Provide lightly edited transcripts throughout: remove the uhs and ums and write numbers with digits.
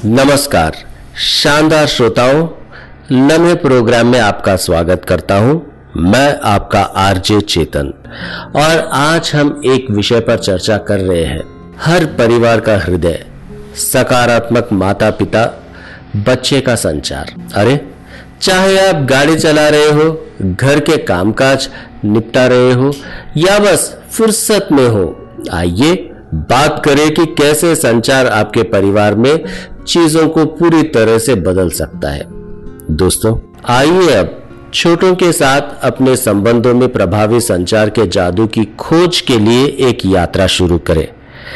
नमस्कार शानदार श्रोताओं, लम्हे प्रोग्राम में आपका स्वागत करता हूं। मैं आपका आरजे चेतन और आज हम एक विषय पर चर्चा कर रहे हैं। हर परिवार का हृदय, सकारात्मक माता पिता बच्चे का संचार। अरे, चाहे आप गाड़ी चला रहे हो, घर के कामकाज निपटा रहे हो या बस फुर्सत में हो, आइए बात करें कि कैसे संचार आपके परिवार में चीजों को पूरी तरह से बदल सकता है। दोस्तों, आइए अब छोटों के साथ अपने संबंधों में प्रभावी संचार के जादू की खोज के लिए एक यात्रा शुरू करें।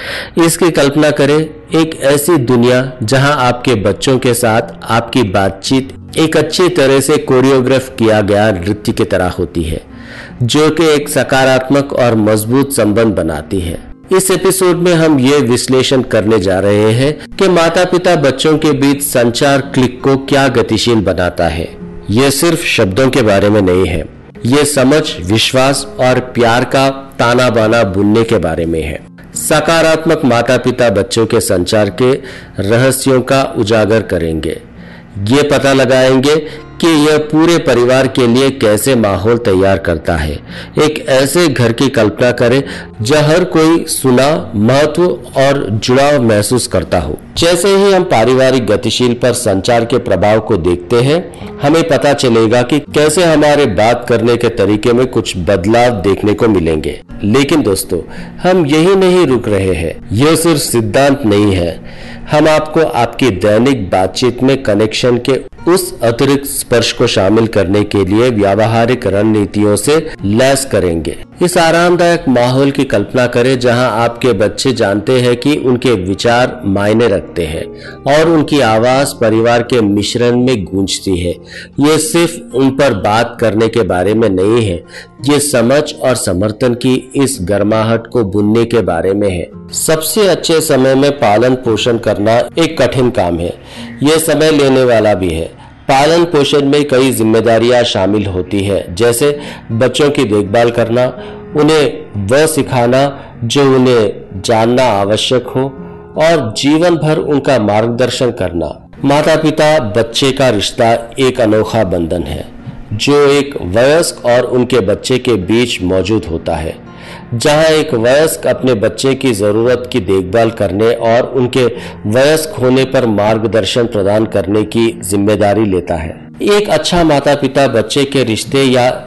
इसकी कल्पना करें, एक ऐसी दुनिया जहां आपके बच्चों के साथ आपकी बातचीत एक अच्छी तरह से कोरियोग्राफ किया गया नृत्य की तरह होती है, जो कि एक सकारात्मक और मजबूत संबंध बनाती है। इस एपिसोड में हम ये विश्लेषण करने जा रहे हैं कि माता पिता बच्चों के बीच संचार क्लिक को क्या गतिशील बनाता है। ये सिर्फ शब्दों के बारे में नहीं है, ये समझ, विश्वास और प्यार का ताना बाना बुनने के बारे में है। सकारात्मक माता पिता बच्चों के संचार के रहस्यों का उजागर करेंगे। ये पता लगाएंगे कि यह पूरे परिवार के लिए कैसे माहौल तैयार करता है। एक ऐसे घर की कल्पना करें जहां हर कोई सुना, महत्व और जुड़ाव महसूस करता हो। जैसे ही हम पारिवारिक गतिशील पर संचार के प्रभाव को देखते हैं, हमें पता चलेगा कि कैसे हमारे बात करने के तरीके में कुछ बदलाव देखने को मिलेंगे। लेकिन दोस्तों, हम यही नहीं रुक रहे हैं। यह सिर्फ सिद्धांत नहीं है, हम आपको आपकी दैनिक बातचीत में कनेक्शन के उस अतिरिक्त स्पर्श को शामिल करने के लिए व्यावहारिक रणनीतियों से लैस करेंगे। इस आरामदायक माहौल की कल्पना करें जहां आपके बच्चे जानते हैं कि उनके विचार मायने रखते हैं और उनकी आवाज परिवार के मिश्रण में गूंजती है। ये सिर्फ उन पर बात करने के बारे में नहीं है, ये समझ और समर्थन की इस गर्माहट को बुनने के बारे में है। सबसे अच्छे समय में पालन पोषण करना एक कठिन काम है, यह समय लेने वाला भी है। पालन पोषण में कई जिम्मेदारियां शामिल होती है, जैसे बच्चों की देखभाल करना, उन्हें वह सिखाना जो उन्हें जानना आवश्यक हो और जीवन भर उनका मार्गदर्शन करना। माता पिता बच्चे का रिश्ता एक अनोखा बंधन है जो एक वयस्क और उनके बच्चे के बीच मौजूद होता है, जहां एक वयस्क अपने बच्चे की जरूरत की देखभाल करने और उनके वयस्क होने पर मार्गदर्शन प्रदान करने की जिम्मेदारी लेता है। एक अच्छा माता पिता बच्चे के रिश्ते या